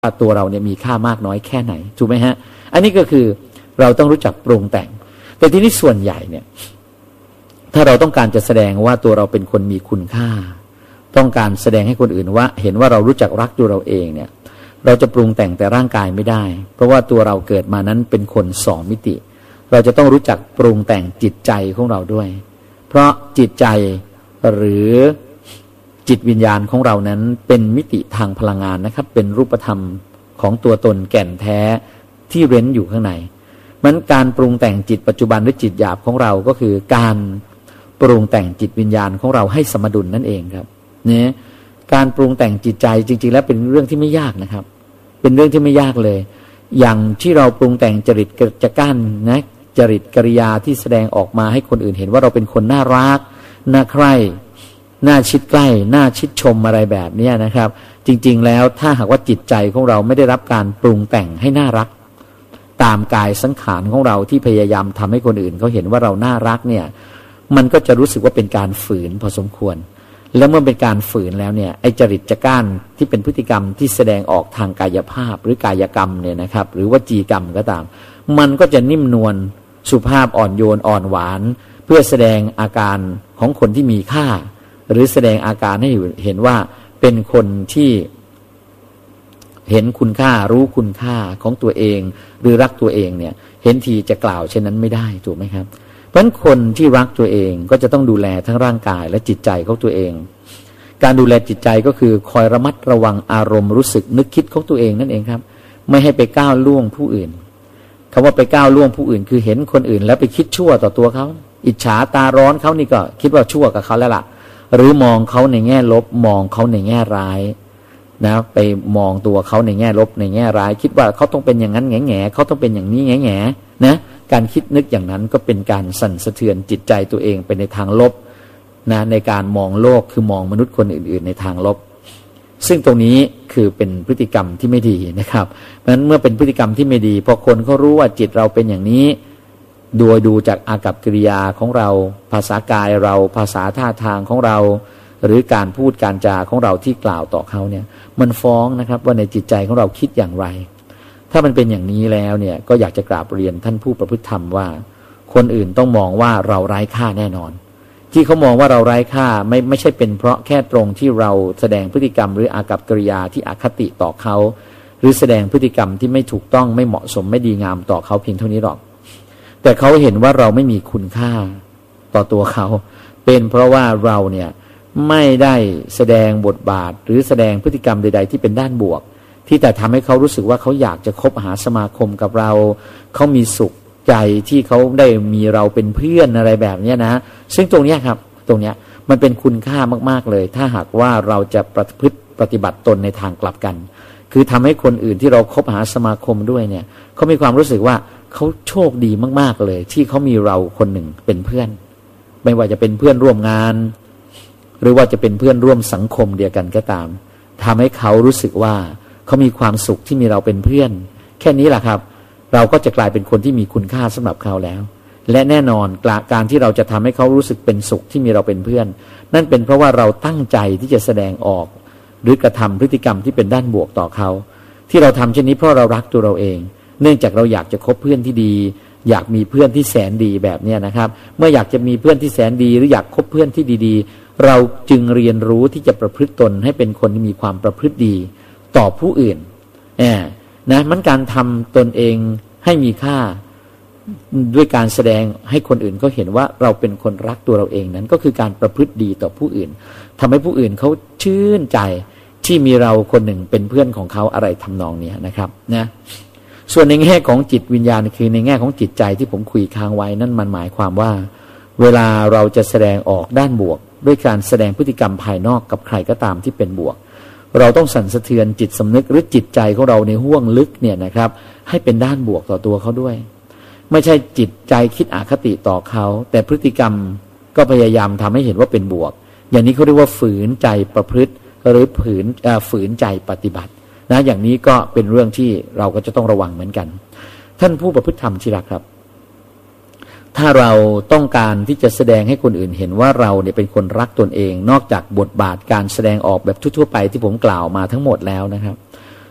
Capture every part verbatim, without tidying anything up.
ตัวเราเนี่ยมีค่ามากน้อยแค่ไหนถูกไหมฮะอันนี้ก็คือเราต้องรู้จักปรุงแต่งแต่ทีนี้ส่วนใหญ่เนี่ยถ้าเราต้องการจะแสดงว่าตัวเราเป็นคนมีคุณค่าต้องการแสดงให้คนอื่นว่าเห็นว่าเรารู้จักรักตัวเราเองเนี่ยเราจะปรุงแต่งแต่ร่างกายไม่ได้เพราะว่าตัวเราเกิดมานั้นเป็นคนสองมิติเราจะต้องรู้จักปรุงแต่งจิตใจของเราด้วยเพราะจิตใจหรือจิตวิญญาณของเรานั้นเป็นมิติทางพลังงานนะครับเป็นรูปธรรมของตัวตนแก่นแท้ที่เร้นอยู่ข้างในมันการปรุงแต่งจิตปัจจุบันหรือจิตหยาบของเราก็คือการปรุงแต่งจิตวิญญาณของเราให้สมดุลนั่นเองครับเนี่ยการปรุงแต่งจิตใจจริงๆแล้วเป็นเรื่องที่ไม่ยากนะครับเป็นเรื่องที่ไม่ยากเลยอย่างที่เราปรุงแต่งจริตจักรั้นนะจริตกิริยาที่แสดงออกมาให้คนอื่นเห็นว่าเราเป็นคนน่ารักน่าใคร่น่าชิดใกล้น่าชิดชมอะไรแบบนี้นะครับจริงๆแล้วถ้าหากว่าจิตใจของเราไม่ได้รับการปรุงแต่งให้น่ารักตามกายสังขารของเราที่พยายามทำให้คนอื่นเขาเห็นว่าเราน่ารักเนี่ยมันก็จะรู้สึกว่าเป็นการฝืนพอสมควรแล้วเมื่อเป็นการฝืนแล้วเนี่ยไอ้จริตจักรั้นที่เป็นพฤติกรรมที่แสดงออกทางกายภาพหรือกายกรรมเนี่ยนะครับหรือว่าจีกรรมก็ตามมันก็จะนิ่มนวลสุภาพอ่อนโยนอ่อนหวานเพื่อแสดงอาการของคนที่มีค่าหรือแสดงอาการให้เห็นว่าเป็นคนที่เห็นคุณค่ารู้คุณค่าของตัวเองหรือรักตัวเองเนี่ยเห็นทีจะกล่าวเช่นนั้นไม่ได้ถูกไหมครับเพราะฉะนั้นคนที่รักตัวเองก็จะต้องดูแลทั้งร่างกายและจิตใจของตัวเองการดูแลจิตใจก็คือคอยระมัดระวังอารมณ์รู้สึกนึกคิดของตัวเองนั่นเองครับไม่ให้ไปก้าวล่วงผู้อื่นคำว่าไปก้าวล่วงผู้อื่นคือเห็นคนอื่นแล้วไปคิดชั่วต่อตัวเขาอิจฉาตาร้อนเขานี่ก็คิดว่าชั่วกับเขาแล้วล่ะหรือมองเขาในแง่ลบมองเขาในแง่ร้ายนะไปมองตัวเขาในแง่ลบในแง่ร้ายคิดว่าเขาต้องเป็นอย่างนั้นแง่แง่เขาต้องเป็นอย่างนี้แง่แง่นะการคิดนึกอย่างนั้นก็เป็นการสั่นสะเทือนจิตใจตัวเองไปในทางลบนะในการมองโลกคือมองมนุษย์คนอื่นๆในทางลบซึ่งตรงนี้คือเป็นพฤติกรรมที่ไม่ดีนะครับเพราะฉะนั้นเมื่อเป็นพฤติกรรมที่ไม่ดีพอคนเขารู้ว่าจิตเราเป็นอย่างนี้โดยดูจากอากัปกิริยาของเราภาษากายเราภาษาท่าทางของเราหรือการพูดการจาของเราที่กล่าวต่อเขาเนี่ยมันฟ้องนะครับว่าในจิตใจของเราคิดอย่างไรถ้ามันเป็นอย่างนี้แล้วเนี่ยก็อยากจะกราบเรียนท่านผู้ประพฤติธรรมว่าคนอื่นต้องมองว่าเราไร้ค่าแน่นอนที่เขามองว่าเราไร้ค่าไม่ไม่ใช่เป็นเพราะแค่ตรงที่เราแสดงพฤติกรรมหรืออากัปกิริยาที่อคติต่อเขาหรือแสดงพฤติกรรมที่ไม่ถูกต้องไม่เหมาะสมไม่ดีงามต่อเขาเพียงเท่านี้หรอกแต่เขาเห็นว่าเราไม่มีคุณค่าต่อตัวเขาเป็นเพราะว่าเราเนี่ยไม่ได้แสดงบทบาทหรือแสดงพฤติกรรมใดๆที่เป็นด้านบวกที่แต่ทำให้เขารู้สึกว่าเขาอยากจะคบหาสมาคมกับเราเขามีสุขใจที่เขาได้มีเราเป็นเพื่อนอะไรแบบนี้นะซึ่งตรงนี้ครับตรงนี้มันเป็นคุณค่ามากๆเลยถ้าหากว่าเราจะประพฤติปฏิบัติตนในทางกลับกันคือทำให้คนอื่นที่เราคบหาสมาคมด้วยเนี่ยเขามีความรู้สึกว่าเขาโชคดีมากๆเลยที่เขามีเราคนหนึ่งเป็นเพื่อนไม่ว่าจะเป็นเพื่อนร่วมงานหรือว่าจะเป็นเพื่อนร่วมสังคมเดียวกันก็ตามทำให้เขารู้สึกว่าเขามีความสุขที่มีเราเป็นเพื่อนแค่นี้แหละครับเราก็จะกลายเป็นคนที่มีคุณค่าสำหรับเขาแล้วและแน่นอนการที่เราจะทำให้เขารู้สึกเป็นสุขที่มีเราเป็นเพื่อนนั่นเป็นเพราะว่าเราตั้งใจที่จะแสดงออกหรือกระทำพฤติกรรมที่เป็นด้านบวกต่อเขาที่เราทำเช่นนี้เพราะเรารักตัวเราเองเนื่องจากเราอยากจะคบเพื่อนที่ดีอยากมีเพื่อนที่แสนดีแบบนี้นะครับเมื่ออยากจะมีเพื่อนที่แสนดีหรืออยากคบเพื่อนที่ดีๆเราจึงเรียนรู้ที่จะประพฤติตนให้เป็นคนที่มีความประพฤติดีต่อผู้อื่นแอบนะมันการทำตนเองให้มีค่าด้วยการแสดงให้คนอื่นเขาเห็นว่าเราเป็นคนรักตัวเราเองนั้นก็คือการประพฤติดีต่อผู้อื่นทำให้ผู้อื่นเขาชื่นใจที่มีเราคนหนึ่งเป็นเพื่อนของเขาอะไรทำนองนี้นะครับนะส่วนในแง่ของจิตวิญญาณคือในแง่ของจิตใจที่ผมคุยค้างไว้นั่นมันหมายความว่าเวลาเราจะแสดงออกด้านบวกด้วยการแสดงพฤติกรรมภายนอกกับใครก็ตามที่เป็นบวกเราต้องสั่นสะเทือนจิตสำนึกหรือจิตใจของเราในห้วงลึกเนี่ยนะครับให้เป็นด้านบวกต่อตัวเขาด้วยไม่ใช่จิตใจคิดอคติต่อเขาแต่พฤติกรรมก็พยายามทำให้เห็นว่าเป็นบวกอย่างนี้เขาเรียกว่าฝืนใจประพฤติหรือฝืนฝืนใจปฏิบัตินะอย่างนี้ก็เป็นเรื่องที่เราก็จะต้องระวังเหมือนกันท่านผู้ประพฤติธรรมที่รักครับถ้าเราต้องการที่จะแสดงให้คนอื่นเห็นว่าเราเนี่ยเป็นคนรักตนเองนอกจากบทบาทการแสดงออกแบบทั่วๆไปที่ผมกล่าวมาทั้งหมดแล้วนะครับ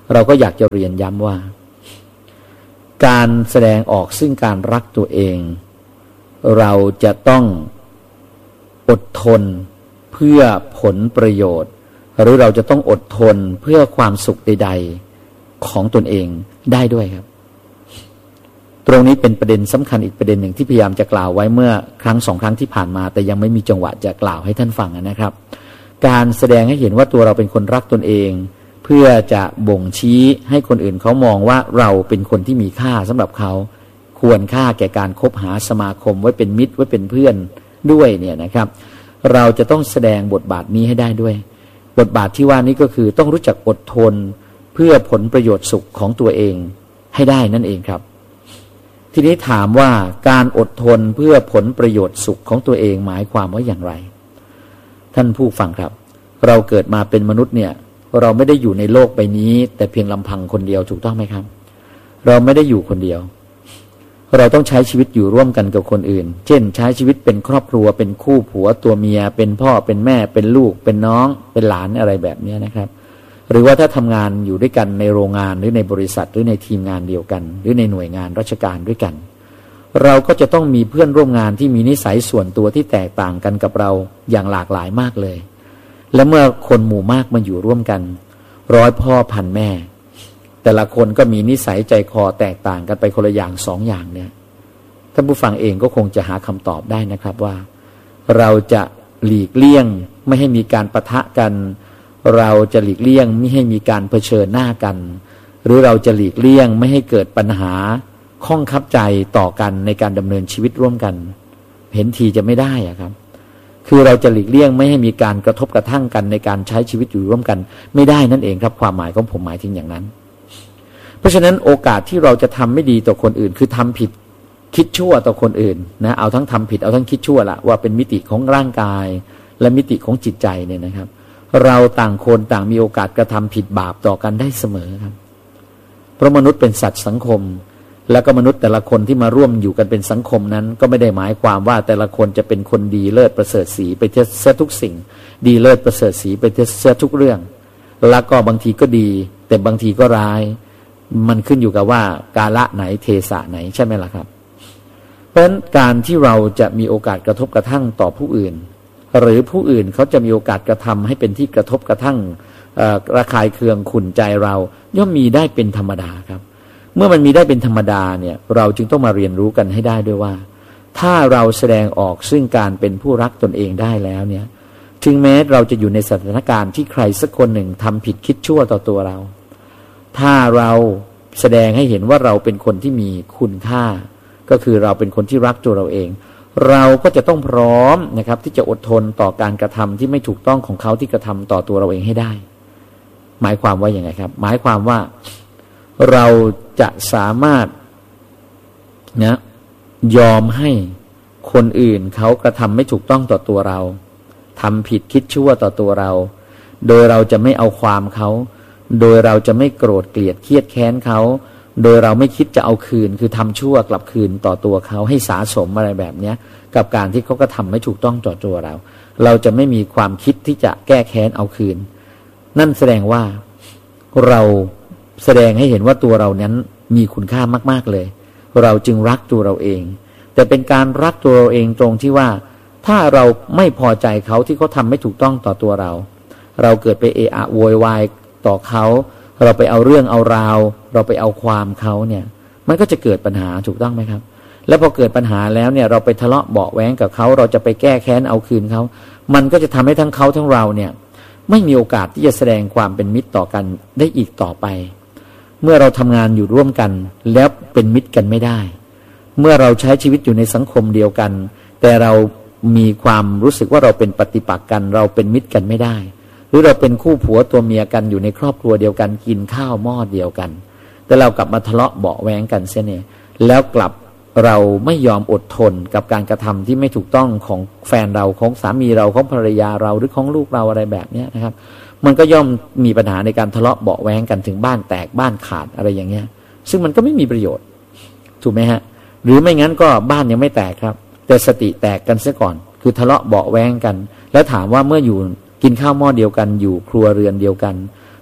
เราก็อยากจะเรียนย้ำว่าการแสดงออกซึ่งการรักตัวเองเราจะต้องอดทนเพื่อผลประโยชน์หรือเราจะต้องอดทนเพื่อความสุขใดๆของตนเองได้ด้วยครับตรงนี้เป็นประเด็นสำคัญอีกประเด็นหนึ่งที่พยายามจะกล่าวไว้เมื่อครั้งสองครั้งที่ผ่านมาแต่ยังไม่มีจังหวะจะกล่าวให้ท่านฟังนะครับการแสดงให้เห็นว่าตัวเราเป็นคนรักตนเองเพื่อจะบ่งชี้ให้คนอื่นเขามองว่าเราเป็นคนที่มีค่าสำหรับเขาควรค่าแก่การคบหาสมาคมไว้เป็นมิตรไว้เป็นเพื่อนด้วยเนี่ยนะครับเราจะต้องแสดงบทบาทนี้ให้ได้ด้วยบทบาทที่ว่านี้ก็คือต้องรู้จักอดทนเพื่อผลประโยชน์สุขของตัวเองให้ได้นั่นเองครับทีนี้ถามว่าการอดทนเพื่อผลประโยชน์สุขของตัวเองหมายความว่าอย่างไรท่านผู้ฟังครับเราเกิดมาเป็นมนุษย์เนี่ยเราไม่ได้อยู่ในโลกใบนี้แต่เพียงลำพังคนเดียวถูกต้องไหมครับเราไม่ได้อยู่คนเดียวเราต้องใช้ชีวิตอยู่ร่วมกันกับคนอื่นเช่นใช้ชีวิตเป็นครอบครัวเป็นคู่ผัวตัวเมียเป็นพ่อเป็นแม่เป็นลูกเป็นน้องเป็นหลานอะไรแบบนี้นะครับหรือว่าถ้าทำงานอยู่ด้วยกันในโรงงานหรือในบริษัทหรือในทีมงานเดียวกันหรือในหน่วยงานราชการด้วยกันเราก็จะต้องมีเพื่อนร่วมงานที่มีนิสัยส่วนตัวที่แตกต่างกันกับเราอย่างหลากหลายมากเลยและเมื่อคนหมู่มากมาอยู่ร่วมกันร้อยพ่อพันแม่แต่ละคนก็มีนิสัยใจคอแตกต่างกันไปคนละอย่างสองอย่างเนี่ยท่านผู้ฟังเองก็คงจะหาคำตอบได้นะครับว่าเราจะหลีกเลี่ยงไม่ให้มีการปะทะกันเราจะหลีกเลี่ยงไม่ให้มีการเผชิญหน้ากันหรือเราจะหลีกเลี่ยงไม่ให้เกิดปัญหาข้องคับใจต่อกันในการดำเนินชีวิตร่วมกันเห็นทีจะไม่ได้อะครับคือเราจะหลีกเลี่ยงไม่ให้มีการกระทบกระทั่งกันในการใช้ชีวิตอยู่ร่วมกันไม่ได้นั่นเองครับความหมายของผมหมายถึงอย่างนั้นเพราะฉะนั้นโอกาสที่เราจะทำไม่ดีต่อคนอื่นคือทำผิดคิดชั่วต่อคนอื่นนะเอาทั้งทำผิดเอาทั้งคิดชั่วละว่าเป็นมิติของร่างกายและมิติของจิตใจเนี่ยนะครับเราต่างคนต่างมีโอกาสกระทำผิดบาปต่อกันได้เสมอครับเพราะมนุษย์เป็นสัตว์สังคมแล้วก็มนุษย์แต่ละคนที่มาร่วมอยู่กันเป็นสังคมนั้นก็ไม่ได้หมายความว่าแต่ละคนจะเป็นคนดีเลิศประเสริฐศรีไปเสียทุกสิ่งดีเลิศประเสริฐศรีไปเสียทุกเรื่องแล้วก็บางทีก็ดีแต่บางทีก็ร้ายมันขึ้นอยู่กับว่ากาละไหนเทศะไหนใช่ไหมล่ะครับเพราะฉะนั้นการที่เราจะมีโอกาสกระทบกระทั่งต่อผู้อื่นหรือผู้อื่นเขาจะมีโอกาสกระทำให้เป็นที่กระทบกระทั่งระคายเคืองขุ่นใจเราย่อมมีได้เป็นธรรมดาครับเมื่อมันมีได้เป็นธรรมดาเนี่ยเราจึงต้องมาเรียนรู้กันให้ได้ด้วยว่าถ้าเราแสดงออกซึ่งการเป็นผู้รักตนเองได้แล้วเนี่ยถึงแม้เราจะอยู่ในสถานการณ์ที่ใครสักคนหนึ่งทำผิดคิดชั่วต่อตัวเราถ้าเราแสดงให้เห็นว่าเราเป็นคนที่มีคุณค่าก็คือเราเป็นคนที่รักตัวเราเองเราก็จะต้องพร้อมนะครับที่จะอดทนต่อการกระทำที่ไม่ถูกต้องของเขาที่กระทำต่อตัวเราเองให้ได้หมายความว่าอย่างไรครับหมายความว่าเราจะสามารถนะยอมให้คนอื่นเขากระทำไม่ถูกต้องต่อตัวเราทำผิดคิดชั่วต่อตัวเราโดยเราจะไม่เอาความเขาโดยเราจะไม่โกรธเกลียดเครียดแค้นเขาโดยเราไม่คิดจะเอาคืนคือทำชั่วกลับคืนต่อตัวเขาให้สะสมอะไรแบบนี้กับการที่เขาก็ทำไม่ถูกต้องต่อตัวเราเราจะไม่มีความคิดที่จะแก้แค้นเอาคืนนั่นแสดงว่าเราแสดงให้เห็นว่าตัวเรานั้นมีคุณค่ามากๆเลยเราจึงรักตัวเราเองแต่เป็นการรักตัวเราเองตรงที่ว่าถ้าเราไม่พอใจเขาที่เขาทำไม่ถูกต้องต่อตัวเราเราเกิดไปเอะอะโวยวายต่อเขาเราไปเอาเรื่องเอาราวเราไปเอาความเขาเนี่ยมันก็จะเกิดปัญหาถูกต้องไหมครับแล้วพอเกิดปัญหาแล้วเนี่ยเราไปทะเลาะเบาะแว้งกับเขาเราจะไปแก้แค้นเอาคืนเขามันก็จะทำให้ทั้งเขาทั้งเราเนี่ยไม่มีโอกาสที่จะแสดงความเป็นมิตรต่อกันได้อีกต่อไปเมื่อเราทำงานอยู่ร่วมกันแล้วเป็นมิตรกันไม่ได้เมื่อเราใช้ชีวิตอยู่ในสังคมเดียวกันแต่เรามีความรู้สึกว่าเราเป็นปฏิปักษ์กันเราเป็นมิตรกันไม่ได้หรือเราเป็นคู่ผัวตัวเมียกันอยู่ในครอบครัวเดียวกันกินข้าวหม้อเดียวกันแต่เรากลับมาทะเลาะเบาะแว้งกันเสียเนี่ยแล้วกลับเราไม่ยอมอดทนกับการกระทำที่ไม่ถูกต้องของแฟนเราของสามีเราของภรรยาเราหรือของลูกเราอะไรแบบนี้นะครับมันก็ย่อมมีปัญหาในการทะเลาะเบาะแว้งกันถึงบ้านแตกบ้านขาดอะไรอย่างเงี้ยซึ่งมันก็ไม่มีประโยชน์ถูกไหมฮะหรือไม่งั้นก็บ้านยังไม่แตกครับแต่สติแตกกันเสียก่อนคือทะเลาะเบาะแว้งกันแล้วถามว่าเมื่ออยู่กินข้าวหม้อเดียวกันอยู่ครัวเรือนเดียวกัน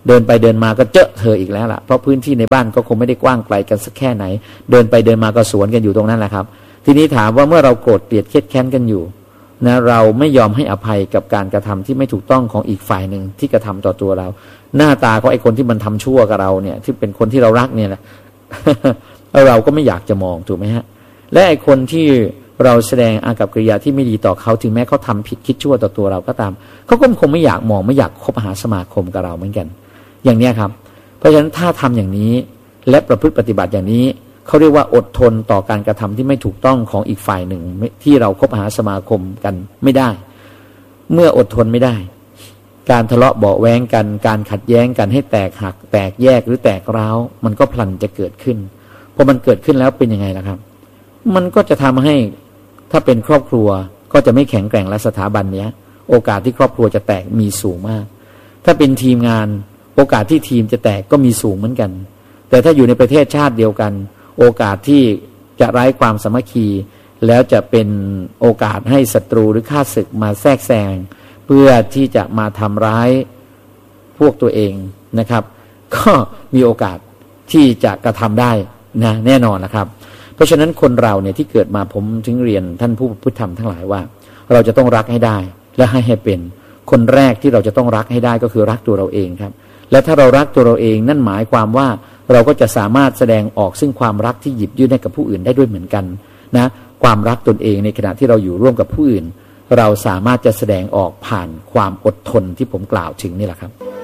เดินไปเดินมาก็เจอเธออีกแล้วล่ะเพราะพื้นที่ในบ้านก็คงไม่ได้กว้างไกลกันสักแค่ไหนเดินไปเดินมาก็สวนกันอยู่ตรงนั้นแหละครับทีนี้ถามว่าเมื่อเราโกรธเกลียดเครียดแค้นกันอยู่นะเราไม่ยอมให้อภัยกับการกระทำที่ไม่ถูกต้องของอีกฝ่ายหนึ่งที่กระทำต่อตัวเราหน้าตาของไอ้คนที่มันทำชั่วกับเราเนี่ยที่เป็นคนที่เรารักเนี่ยแหละ เราก็ไม่อยากจะมองถูกไหมฮะและไอ้คนที่เราแสดงอากับกิริยาที่ไม่ดีต่อเขาถึงแม้เขาทำผิดคิดชั่วต่อตัวเราก็ตามเขาก็คงไม่อยากมองไม่อยากคบหาสมาคมกับเราเหมือนกันอย่างนี้ครับเพราะฉะนั้นถ้าทำอย่างนี้และประพฤติปฏิบัติอย่างนี้เขาเรียกว่าอดทนต่อการกระทำที่ไม่ถูกต้องของอีกฝ่ายหนึ่งที่เราคบหาสมาคมกันไม่ได้เมื่ออดทนไม่ได้การทะเลาะเบาะแว้งกันการขัดแย้งกันให้แตกหักแตกแยกหรือแตกร้าวมันก็พลันจะเกิดขึ้นพอมันเกิดขึ้นแล้วเป็นยังไงล่ะครับมันก็จะทำให้ถ้าเป็นครอบครัวก็จะไม่แข็งแกร่งและสถาบันเนี้ยโอกาสที่ครอบครัวจะแตกมีสูงมากถ้าเป็นทีมงานโอกาสที่ทีมจะแตกก็มีสูงเหมือนกันแต่ถ้าอยู่ในประเทศชาติเดียวกันโอกาสที่จะไร้ความสามัคคีแล้วจะเป็นโอกาสให้ศัตรูหรือข้าศึกมาแทรกแซงเพื่อที่จะมาทำร้ายพวกตัวเองนะครับก็มีโอกาสที่จะกระทำได้นะแน่นอนนะครับเพราะฉะนั้นคนเราเนี่ยที่เกิดมาผมถึงเรียนท่านผู้พุทธธรรมทั้งหลายว่าเราจะต้องรักให้ได้และให้ให้เป็นคนแรกที่เราจะต้องรักให้ได้ก็คือรักตัวเราเองครับและถ้าเรารักตัวเราเองนั่นหมายความว่าเราก็จะสามารถแสดงออกซึ่งความรักที่หยิบยื่นให้กับผู้อื่นได้ด้วยเหมือนกันนะความรักตนเองในขณะที่เราอยู่ร่วมกับผู้อื่นเราสามารถจะแสดงออกผ่านความอดทนที่ผมกล่าวถึงนี่แหละครับ